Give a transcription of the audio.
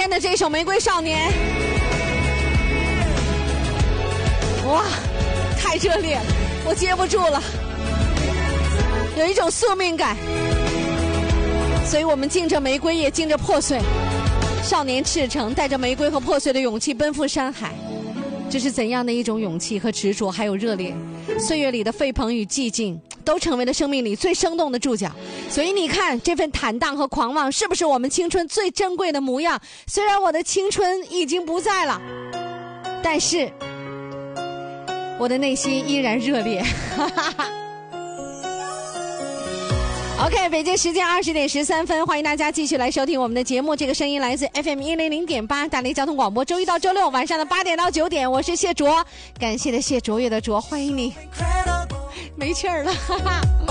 天的这首《玫瑰少年》，哇，太热烈了，我接不住了，有一种宿命感。所以我们敬着玫瑰，也敬着破碎。少年赤诚带着玫瑰和破碎的勇气奔赴山海，这是怎样的一种勇气和执着，还有热烈。岁月里的沸腾与寂静都成为了生命里最生动的注脚。所以你看，这份坦荡和狂妄是不是我们青春最珍贵的模样？虽然我的青春已经不在了，但是我的内心依然热烈。OK， 北京时间20点13分，欢迎大家继续来收听我们的节目。这个声音来自 FM 100.8大连交通广播，周一到周六晚上的8点到9点，我是谢卓，感谢的谢卓越的卓，欢迎你。没气儿了，哈哈。